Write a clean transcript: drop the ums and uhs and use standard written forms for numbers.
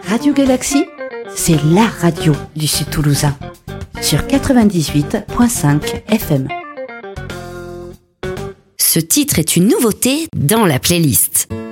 Radio Galaxie, c'est la radio du Sud Toulousain. Sur 98.5 FM. Ce titre est une nouveauté dans la playlist.